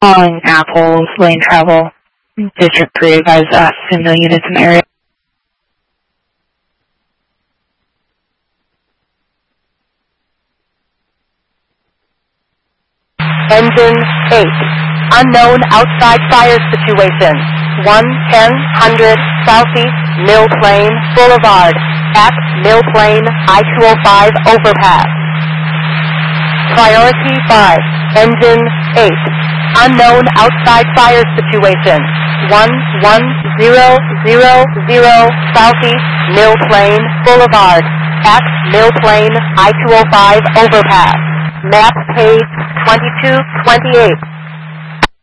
Calling Apple Lane Travel. District 3 advised us 2 million units in the area. Engine 8. Unknown outside fire situation. 110 Southeast Mill Plain Boulevard at Mill Plain I-205 overpass. Priority 5. Engine 8. Unknown outside fire situation. 11000 Southeast Mill Plain Boulevard at Mill Plain I-205 overpass. Map page 2228.